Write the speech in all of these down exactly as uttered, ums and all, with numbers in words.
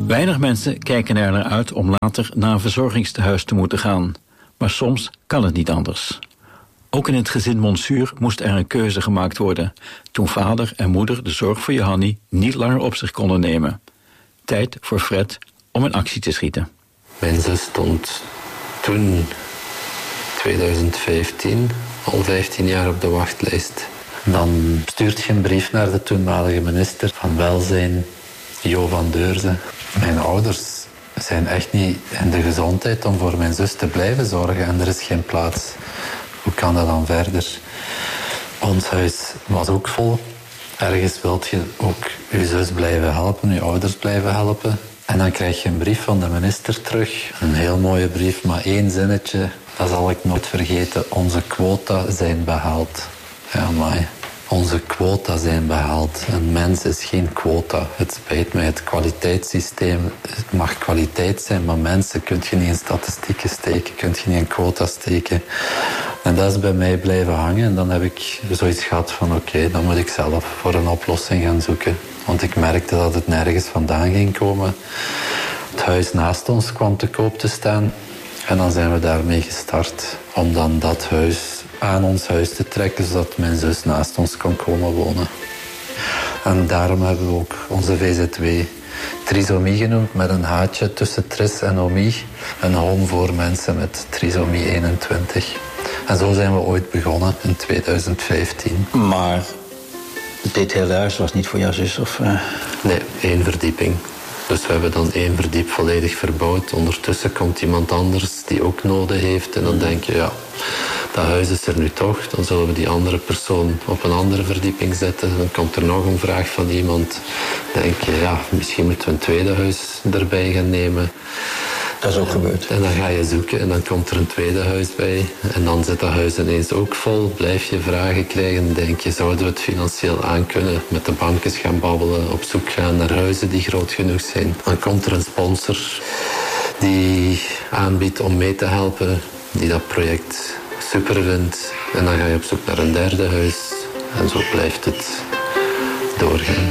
Weinig mensen kijken er naar uit om later naar een verzorgingstehuis te moeten gaan. Maar soms kan het niet anders. Ook in het gezin Monsuur moest er een keuze gemaakt worden, toen vader en moeder de zorg voor Johanni niet langer op zich konden nemen. Tijd voor Fred om in actie te schieten. Mijn zus stond toen, twintig vijftien, al vijftien jaar op de wachtlijst. Dan stuurt je een brief naar de toenmalige minister van Welzijn, Jo van Deurzen. Mijn ouders zijn echt niet in de gezondheid om voor mijn zus te blijven zorgen en er is geen plaats. Hoe kan dat dan verder? Ons huis was ook vol. Ergens wilt je ook je zus blijven helpen, je ouders blijven helpen. En dan krijg je een brief van de minister terug. Een heel mooie brief, maar één zinnetje, dat zal ik nooit vergeten. Onze quota zijn behaald. Ja, maar onze quota zijn behaald. Een mens is geen quota. Het spijt mij, het kwaliteitssysteem, het mag kwaliteit zijn, maar mensen kun je niet in statistieken steken, kun je niet in quota steken. En dat is bij mij blijven hangen. En dan heb ik zoiets gehad van oké, okay, dan moet ik zelf voor een oplossing gaan zoeken. Want ik merkte dat het nergens vandaan ging komen. Het huis naast ons kwam te koop te staan. En dan zijn we daarmee gestart. Om dan dat huis aan ons huis te trekken, zodat mijn zus naast ons kon komen wonen. En daarom hebben we ook onze V Z W trisomie genoemd, met een haatje tussen tris en omie. Een home voor mensen met trisomie eenentwintig. En zo zijn we ooit begonnen in twintig vijftien. Maar dit hele huis was niet voor jouw zus? Of, uh... Nee, één verdieping. Dus we hebben dan één verdiep volledig verbouwd. Ondertussen komt iemand anders die ook noden heeft. En dan denk je, ja, dat huis is er nu toch. Dan zullen we die andere persoon op een andere verdieping zetten. Dan komt er nog een vraag van iemand. Dan denk je, ja, misschien moeten we een tweede huis erbij gaan nemen. Dat is ook gebeurd. En dan ga je zoeken en dan komt er een tweede huis bij. En dan zit dat huis ineens ook vol. Blijf je vragen krijgen. Dan denk je, zouden we het financieel aankunnen? Met de banken gaan babbelen, op zoek gaan naar huizen die groot genoeg zijn. Dan komt er een sponsor die aanbiedt om mee te helpen. Die dat project super vindt. En dan ga je op zoek naar een derde huis. En zo blijft het doorgaan.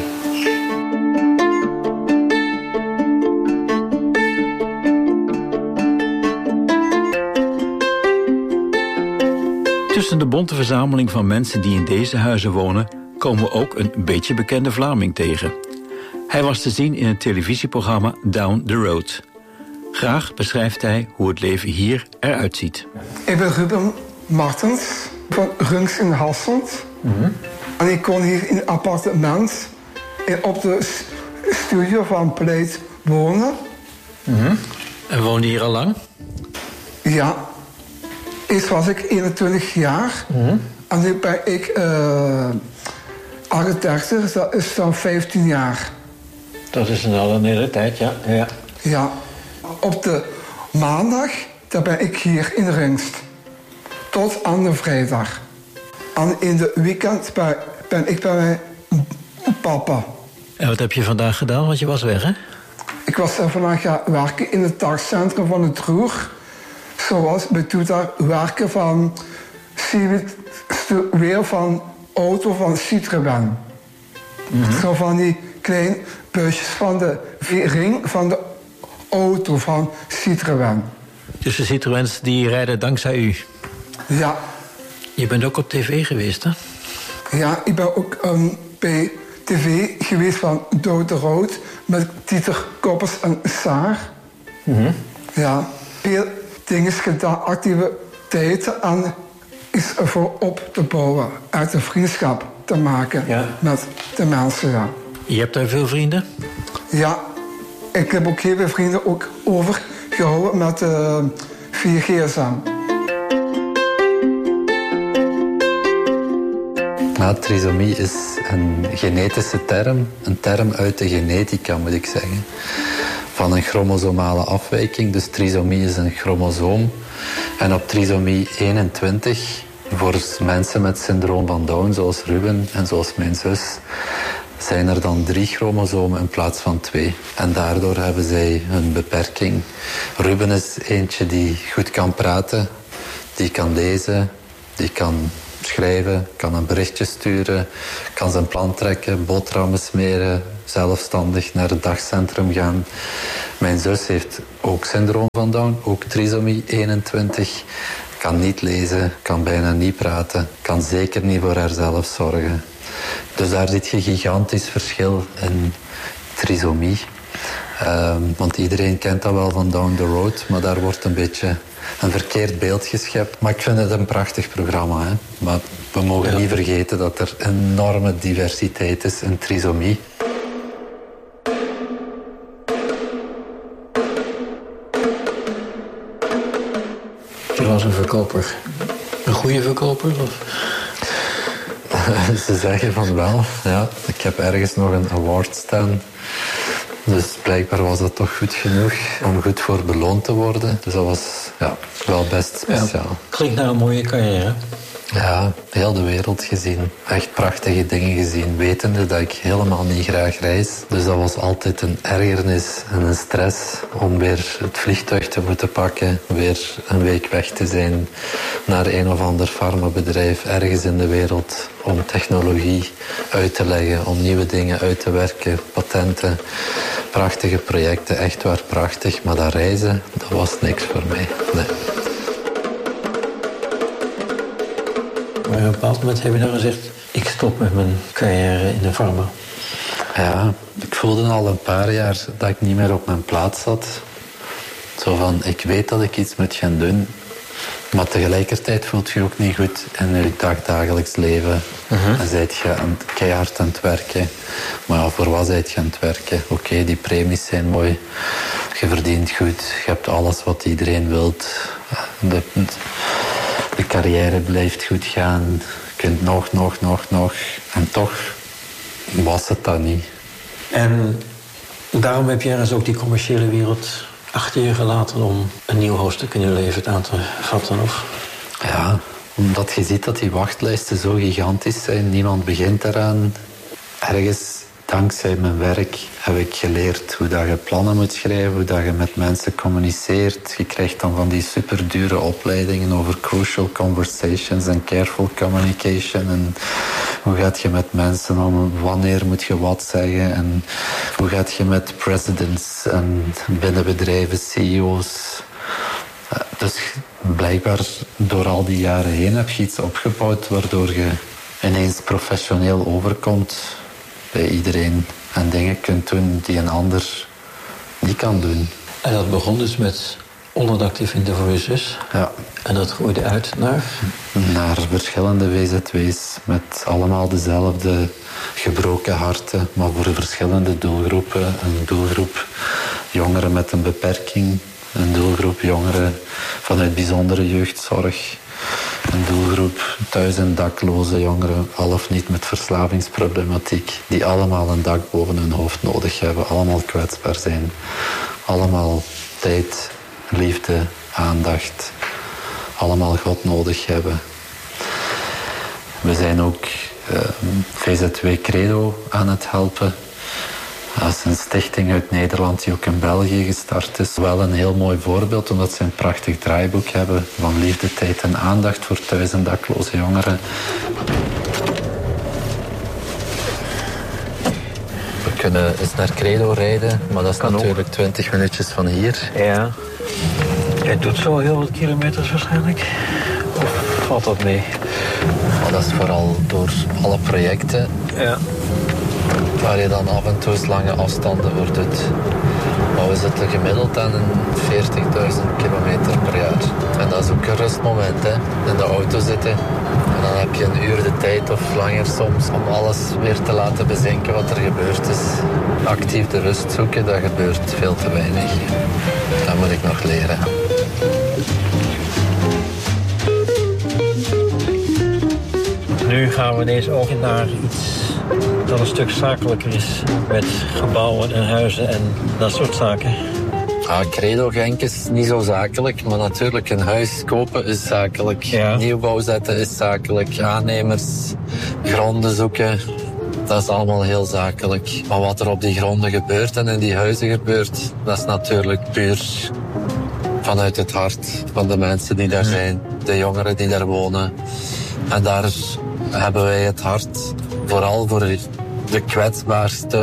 Tussen de bonte verzameling van mensen die in deze huizen wonen, komen we ook een beetje bekende Vlaming tegen. Hij was te zien in het televisieprogramma Down the Road. Graag beschrijft hij hoe het leven hier eruit ziet. Ik ben Ruben Martens van Runks in Hasselt. Mm-hmm. En ik woon hier in een appartement en op de studio van Pleit wonen. Mm-hmm. En woonde hier al lang? Ja. Eerst was ik eenentwintig jaar. Mm-hmm. En nu ben ik uh, achtendertig, dat is dan vijftien jaar. Dat is een al een hele tijd, ja. ja. Ja. Op de maandag, dan ben ik hier in Rungst. Tot aan de vrijdag. En in de weekend ben, ben ik bij mijn papa. En wat heb je vandaag gedaan? Want je was weg, hè? Ik was er vandaag gaan werken in het taxcentrum van het Roer. Zoals bij toe daar werken van weer van auto van Citroën. Mm-hmm. Zo van die kleine busjes van de ring van de auto van Citroën. Dus de Citroëns die rijden dankzij u? Ja. Je bent ook op tv geweest, hè? Ja, ik ben ook um, bij tv geweest van Dood de Rood met Dieter Koppers en Saar. Mm-hmm. Ja, veel dingen gedaan, activiteiten en is ervoor op te bouwen, uit een vriendschap te maken ja. met de mensen. Ja. Je hebt daar veel vrienden? Ja, ik heb ook heel veel vrienden ook overgehouden met uh, vier G S M. Ja, trisomie is een genetische term, een term uit de genetica moet ik zeggen. Van een chromosomale afwijking, dus trisomie is een chromosoom. En op trisomie eenentwintig, voor mensen met syndroom van Down, zoals Ruben en zoals mijn zus, zijn er dan drie chromosomen in plaats van twee. En daardoor hebben zij een beperking. Ruben is eentje die goed kan praten, die kan lezen, die kan schrijven, kan een berichtje sturen, kan zijn plan trekken, boterhammen smeren, zelfstandig naar het dagcentrum gaan. Mijn zus heeft ook syndroom van Down, ook trisomie eenentwintig. Kan niet lezen, kan bijna niet praten, kan zeker niet voor haarzelf zorgen. Dus daar zit je gigantisch verschil in trisomie. Um, want iedereen kent dat wel van Down the Road, maar daar wordt een beetje een verkeerd beeld geschept. Maar ik vind het een prachtig programma. Hè? Maar we mogen ja. niet vergeten dat er enorme diversiteit is in trisomie. Je was een verkoper. Een goede verkoper? Of? Ze zeggen van wel, ja. Ik heb ergens nog een award staan. Dus blijkbaar was dat toch goed genoeg om goed voor beloond te worden. Dus dat was ja, wel best speciaal. Ja, klinkt naar een mooie carrière. Ja, heel de wereld gezien. Echt prachtige dingen gezien. Wetende dat ik helemaal niet graag reis. Dus dat was altijd een ergernis en een stress om weer het vliegtuig te moeten pakken. Weer een week weg te zijn naar een of ander farmabedrijf ergens in de wereld. Om technologie uit te leggen, om nieuwe dingen uit te werken. Patenten, prachtige projecten, echt waar prachtig. Maar dat reizen, dat was niks voor mij. Nee. Maar op een bepaald moment heb je dan gezegd, ik stop met mijn carrière in de farma. Ja, ik voelde al een paar jaar dat ik niet meer op mijn plaats zat. Zo van, ik weet dat ik iets moet gaan doen. Maar tegelijkertijd voelt je ook niet goed in je dagdagelijks leven. Uh-huh. Dan zijt je aan, keihard aan het werken. Maar ja, voor wat zijt je aan het werken? Oké, okay, die premies zijn mooi. Je verdient goed. Je hebt alles wat iedereen wilt. De, de carrière blijft goed gaan. Je kunt nog, nog, nog, nog. En toch was het dat niet. En daarom heb je ergens ook die commerciële wereld achter je gelaten om een nieuw hoofdstuk in je leven aan te vatten, of? Ja, omdat je ziet dat die wachtlijsten zo gigantisch zijn. Niemand begint eraan. Ergens, dankzij mijn werk, heb ik geleerd hoe dat je plannen moet schrijven, hoe dat je met mensen communiceert. Je krijgt dan van die superdure opleidingen over crucial conversations en careful communication. En hoe gaat je met mensen om? Wanneer moet je wat zeggen? En hoe gaat je met presidents en binnen bedrijven, C E O's? Dus blijkbaar door al die jaren heen heb je iets opgebouwd waardoor je ineens professioneel overkomt bij iedereen en dingen kunt doen die een ander niet kan doen. En dat begon dus met onderdak te vinden voor je zus. Ja. En dat groeide uit naar? Naar verschillende W Z W's met allemaal dezelfde gebroken harten, maar voor verschillende doelgroepen. Een doelgroep jongeren met een beperking, een doelgroep jongeren vanuit bijzondere jeugdzorg, een doelgroep thuis- en dakloze jongeren, al of niet met verslavingsproblematiek, die allemaal een dak boven hun hoofd nodig hebben, allemaal kwetsbaar zijn, allemaal tijd, liefde, aandacht, allemaal God nodig hebben. We zijn ook uh, V Z W Credo aan het helpen. Dat is een stichting uit Nederland die ook in België gestart is. Wel een heel mooi voorbeeld, omdat ze een prachtig draaiboek hebben van liefde, tijd en aandacht voor thuis- en dakloze jongeren. We kunnen eens naar Credo rijden, maar dat is kan natuurlijk ook twintig minuutjes van hier. Ja. Jij doet zo heel wat kilometers waarschijnlijk? Of valt dat mee? Maar dat is vooral door alle projecten. Ja. Waar je dan af en toe eens lange afstanden voor doet. Maar we zitten gemiddeld aan een veertigduizend kilometer per jaar. En dat is ook een rustmoment, hè. In de auto zitten. En dan heb je een uur de tijd of langer soms om alles weer te laten bezinken wat er gebeurd is. Actief de rust zoeken, dat gebeurt veel te weinig. Dat moet ik nog leren. Nu gaan we ineens ook naar iets dat een stuk zakelijker is. Met gebouwen en huizen en dat soort zaken. Ah, Credo Genk is niet zo zakelijk, maar natuurlijk een huis kopen is zakelijk. Ja. Nieuwbouw zetten is zakelijk. Aannemers, gronden zoeken, dat is allemaal heel zakelijk. Maar wat er op die gronden gebeurt en in die huizen gebeurt, dat is natuurlijk puur vanuit het hart van de mensen die daar zijn. De jongeren die daar wonen. En daar hebben wij het hart vooral voor de kwetsbaarste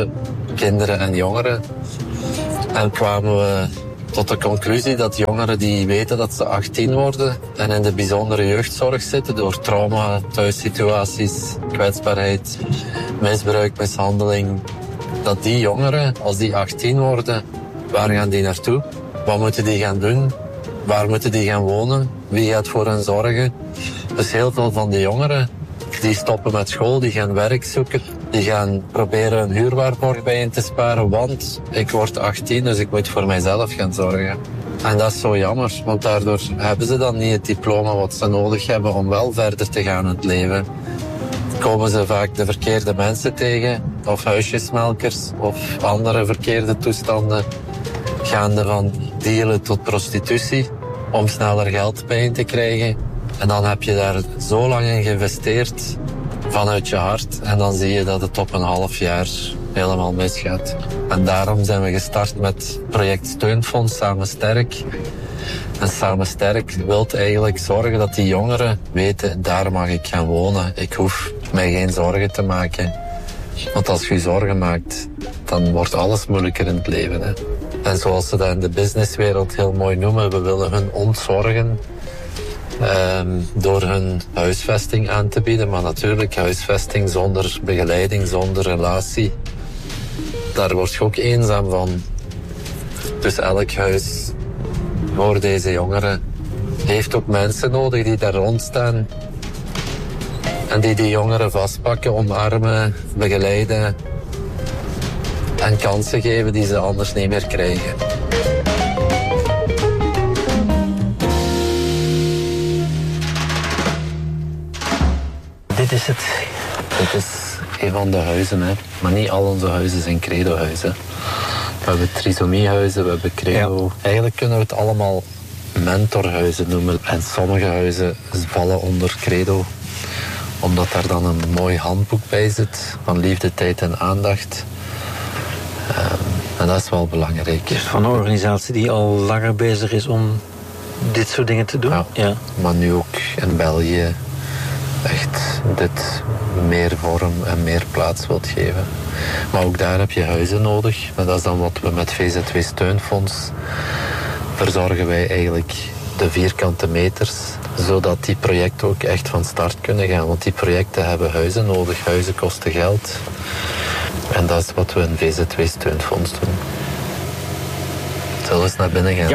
kinderen en jongeren. En kwamen we tot de conclusie dat jongeren die weten dat ze achttien worden en in de bijzondere jeugdzorg zitten door trauma, thuissituaties, kwetsbaarheid, misbruik, mishandeling, dat die jongeren, als die achttien worden, waar gaan die naartoe? Wat moeten die gaan doen? Waar moeten die gaan wonen? Wie gaat voor hen zorgen? Dus heel veel van die jongeren die stoppen met school, die gaan werk zoeken. Die gaan proberen een huurwaarborg bij in te sparen, want ik word achttien, dus ik moet voor mijzelf gaan zorgen. En dat is zo jammer, want daardoor hebben ze dan niet het diploma wat ze nodig hebben om wel verder te gaan in het leven. Komen ze vaak de verkeerde mensen tegen, of huisjesmelkers, of andere verkeerde toestanden, gaande van dealen tot prostitutie, om sneller geld bij in te krijgen. En dan heb je daar zo lang in geïnvesteerd, vanuit je hart, en dan zie je dat het op een half jaar helemaal misgaat. En daarom zijn we gestart met project Steunfonds Samen Sterk. En Samen Sterk wil eigenlijk zorgen dat die jongeren weten, daar mag ik gaan wonen. Ik hoef mij geen zorgen te maken. Want als je je zorgen maakt, dan wordt alles moeilijker in het leven. Hè. En zoals ze dat in de businesswereld heel mooi noemen, we willen hun ontzorgen. Um, door hun huisvesting aan te bieden. Maar natuurlijk, huisvesting zonder begeleiding, zonder relatie, daar word je ook eenzaam van. Dus elk huis voor deze jongeren heeft ook mensen nodig die daar rondstaan en die die jongeren vastpakken, omarmen, begeleiden en kansen geven die ze anders niet meer krijgen. Dit is het. Dit is een van de huizen, hè. Maar niet al onze huizen zijn credohuizen. We hebben trisomiehuizen, we hebben credo. Ja. Eigenlijk kunnen we het allemaal mentorhuizen noemen. En sommige huizen vallen onder credo, omdat daar dan een mooi handboek bij zit van liefde, tijd en aandacht. Um, en dat is wel belangrijk. Dus van een organisatie die al langer bezig is om dit soort dingen te doen. Ja, ja. Maar nu ook in België echt dit meer vorm en meer plaats wilt geven. Maar ook daar heb je huizen nodig. En dat is dan wat we met V Z W Steunfonds verzorgen wij eigenlijk de vierkante meters, zodat die projecten ook echt van start kunnen gaan. Want die projecten hebben huizen nodig. Huizen kosten geld. En dat is wat we in V Z W Steunfonds doen. Zullen we eens naar binnen gaan? Ja.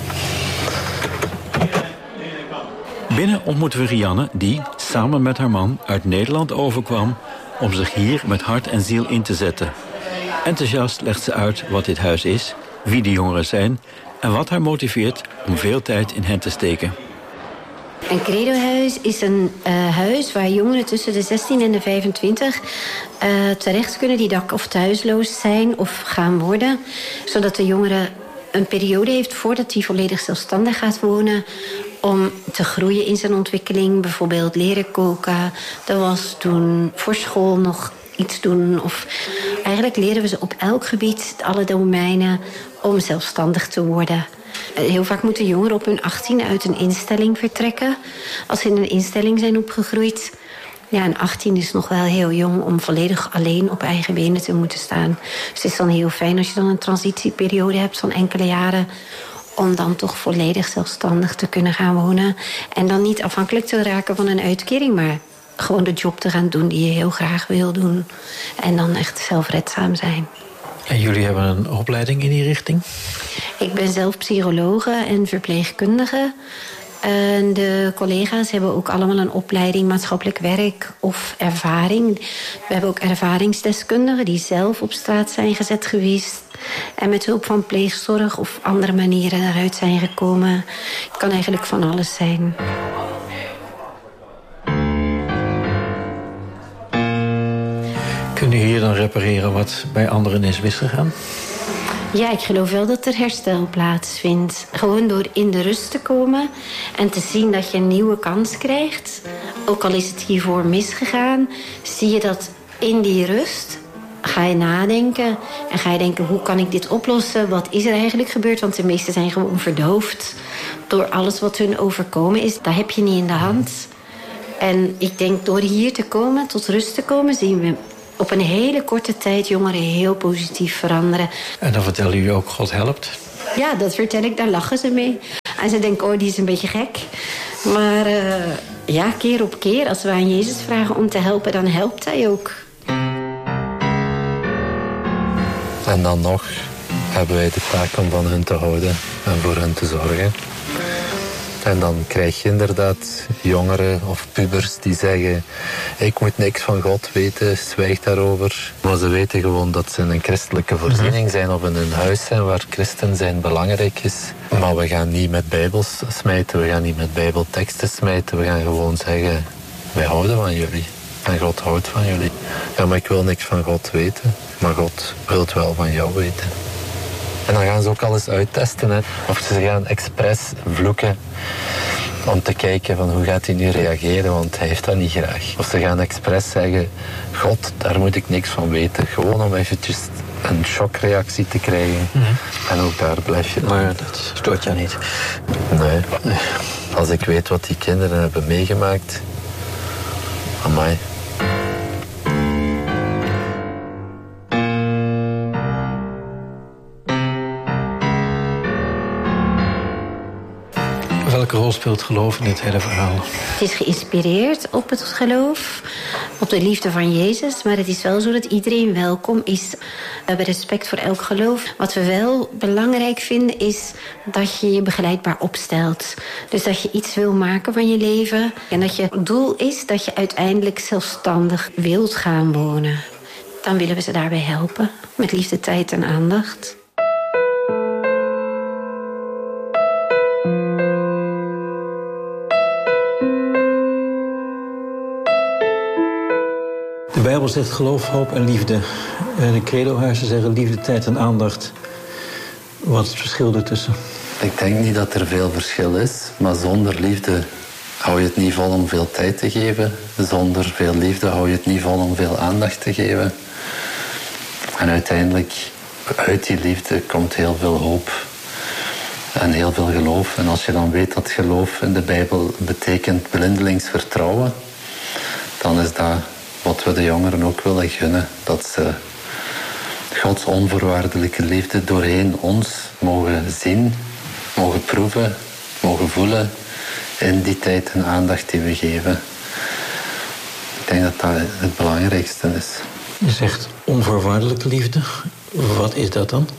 Binnen ontmoeten we Rianne die, samen met haar man, uit Nederland overkwam om zich hier met hart en ziel in te zetten. Enthousiast legt ze uit wat dit huis is, wie de jongeren zijn en wat haar motiveert om veel tijd in hen te steken. Een credohuis is een uh, huis waar jongeren tussen de zestien en de vijfentwintig uh, terecht kunnen die dak- of thuisloos zijn of gaan worden, zodat de jongere een periode heeft voordat hij volledig zelfstandig gaat wonen, om te groeien in zijn ontwikkeling. Bijvoorbeeld leren koken, de was doen, voor school nog iets doen. Of eigenlijk leren we ze op elk gebied, alle domeinen, om zelfstandig te worden. Heel vaak moeten jongeren op hun achttien uit een instelling vertrekken. Als ze in een instelling zijn opgegroeid. Ja, en achttien is nog wel heel jong om volledig alleen op eigen benen te moeten staan. Dus het is dan heel fijn als je dan een transitieperiode hebt van enkele jaren, om dan toch volledig zelfstandig te kunnen gaan wonen. En dan niet afhankelijk te raken van een uitkering, maar gewoon de job te gaan doen die je heel graag wil doen. En dan echt zelfredzaam zijn. En jullie hebben een opleiding in die richting? Ik ben zelf psychologe en verpleegkundige. En de collega's hebben ook allemaal een opleiding maatschappelijk werk of ervaring. We hebben ook ervaringsdeskundigen die zelf op straat zijn gezet geweest en met hulp van pleegzorg of andere manieren daaruit zijn gekomen. Het kan eigenlijk van alles zijn. Kun je hier dan repareren wat bij anderen is misgegaan? Ja, ik geloof wel dat er herstel plaatsvindt. Gewoon door in de rust te komen en te zien dat je een nieuwe kans krijgt. Ook al is het hiervoor misgegaan, zie je dat in die rust ga je nadenken. En ga je denken, hoe kan ik dit oplossen? Wat is er eigenlijk gebeurd? Want de meesten zijn gewoon verdoofd door alles wat hun overkomen is. Dat heb je niet in de hand. En ik denk door hier te komen, tot rust te komen, zien we op een hele korte tijd jongeren heel positief veranderen. En dan vertellen jullie ook God helpt? Ja, dat vertel ik, daar lachen ze mee. En ze denken, oh, die is een beetje gek. Maar uh, ja, keer op keer, als we aan Jezus vragen om te helpen, dan helpt hij ook. En dan nog hebben wij de taak om van hen te houden en voor hen te zorgen. En dan krijg je inderdaad jongeren of pubers die zeggen, ik moet niks van God weten, zwijg daarover. Maar ze weten gewoon dat ze in een christelijke voorziening zijn of in een huis zijn waar christen zijn belangrijk is. Maar we gaan niet met bijbels smijten, we gaan niet met bijbelteksten smijten. We gaan gewoon zeggen, wij houden van jullie. En God houdt van jullie. Ja, maar ik wil niks van God weten. Maar God wil het wel van jou weten. En dan gaan ze ook alles uittesten. Hè. Of ze gaan expres vloeken om te kijken van hoe gaat hij nu reageren, want hij heeft dat niet graag. Of ze gaan expres zeggen, God, daar moet ik niks van weten. Gewoon om eventjes een shockreactie te krijgen. Mm-hmm. En ook daar blijf je. Maar dat stoort jou niet? Nee. nee. Als ik weet wat die kinderen hebben meegemaakt, amai. Welke rol speelt geloof in dit hele verhaal? Het is geïnspireerd op het geloof, op de liefde van Jezus. Maar het is wel zo dat iedereen welkom is. We hebben respect voor elk geloof. Wat we wel belangrijk vinden is dat je je begeleidbaar opstelt. Dus dat je iets wil maken van je leven. En dat je doel is dat je uiteindelijk zelfstandig wilt gaan wonen. Dan willen we ze daarbij helpen. Met liefde, tijd en aandacht. De Bijbel zegt geloof, hoop en liefde. En de credohuizen zeggen liefde, tijd en aandacht. Wat is het verschil ertussen? Ik denk niet dat er veel verschil is. Maar zonder liefde hou je het niet vol om veel tijd te geven. Zonder veel liefde hou je het niet vol om veel aandacht te geven. En uiteindelijk, uit die liefde komt heel veel hoop. En heel veel geloof. En als je dan weet dat geloof in de Bijbel betekent blindelings vertrouwen, dan is dat wat we de jongeren ook willen gunnen. Dat ze Gods onvoorwaardelijke liefde doorheen ons mogen zien, mogen proeven, mogen voelen in die tijd en aandacht die we geven. Ik denk dat dat het belangrijkste is. Je zegt onvoorwaardelijke liefde. Wat is dat dan?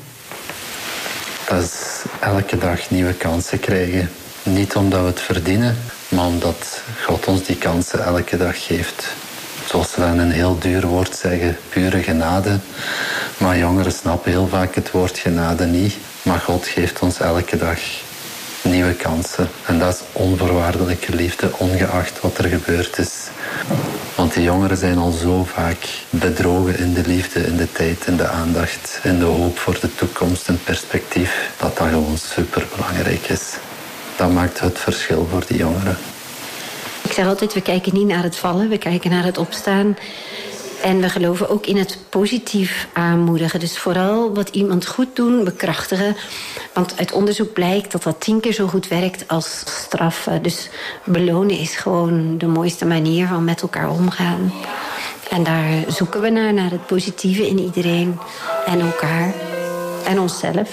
Dat is elke dag nieuwe kansen krijgen. Niet omdat we het verdienen, maar omdat God ons die kansen elke dag geeft. Zoals we dan een heel duur woord zeggen, pure genade. Maar jongeren snappen heel vaak het woord genade niet. Maar God geeft ons elke dag nieuwe kansen. En dat is onvoorwaardelijke liefde, ongeacht wat er gebeurd is. Want die jongeren zijn al zo vaak bedrogen in de liefde, in de tijd, in de aandacht, in de hoop voor de toekomst en perspectief, dat dat gewoon superbelangrijk is. Dat maakt het verschil voor die jongeren. Ik zeg altijd, we kijken niet naar het vallen, we kijken naar het opstaan. En we geloven ook in het positief aanmoedigen. Dus vooral wat iemand goed doen, bekrachtigen. Want uit onderzoek blijkt dat dat tien keer zo goed werkt als straffen. Dus belonen is gewoon de mooiste manier van met elkaar omgaan. En daar zoeken we naar, naar het positieve in iedereen. En elkaar. En onszelf.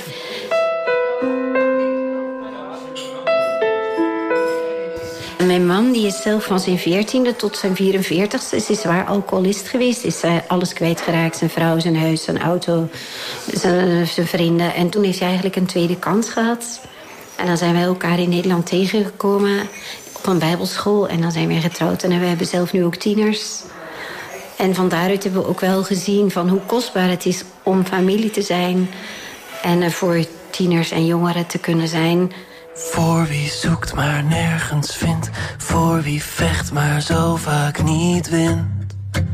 Mijn man die is zelf van zijn veertiende tot zijn vierenveertigste is hij zwaar alcoholist geweest. Is uh, alles kwijtgeraakt, zijn vrouw, zijn huis, zijn auto, zijn, zijn vrienden. En toen heeft hij eigenlijk een tweede kans gehad. En dan zijn wij elkaar in Nederland tegengekomen op een bijbelschool. En dan zijn we getrouwd en we hebben zelf nu ook tieners. En van daaruit hebben we ook wel gezien van hoe kostbaar het is om familie te zijn. En uh, voor tieners en jongeren te kunnen zijn. Voor wie zoekt maar nergens vindt, voor wie vecht maar zo vaak niet wint.